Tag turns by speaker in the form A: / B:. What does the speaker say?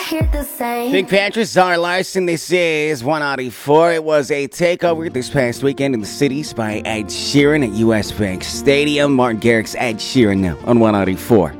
A: here to say.
B: Pink Panthers are licensed. This is 194. It was a takeover this past weekend in the cities by Ed Sheeran at US Bank Stadium. Martin Garrix, Ed Sheeran now on 194.